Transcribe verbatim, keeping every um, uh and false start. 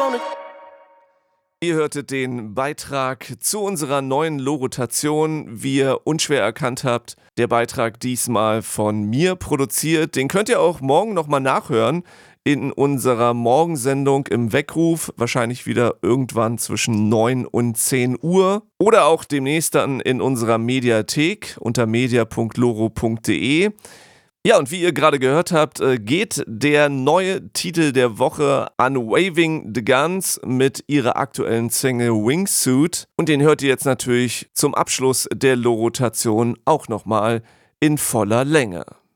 wanna. Ihr hörtet den Beitrag zu unserer neuen Low-Rotation, wie ihr unschwer erkannt habt. Der Beitrag diesmal von mir produziert. Den könnt ihr auch morgen nochmal nachhören in unserer Morgensendung im Weckruf. Wahrscheinlich wieder irgendwann zwischen neun und zehn Uhr. Oder auch demnächst dann in unserer Mediathek unter media punkt loro punkt de. Ja, und wie ihr gerade gehört habt, geht der neue Titel der Woche an Waving the Guns mit ihrer aktuellen Single Wingsuit. Und den hört ihr jetzt natürlich zum Abschluss der Low-Rotation auch nochmal in voller Länge.